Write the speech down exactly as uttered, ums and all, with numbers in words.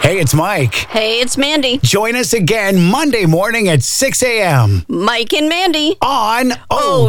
Hey, it's Mike. Hey, it's Mandy. Join us again Monday morning at six a.m. Mike and Mandy. on Oh,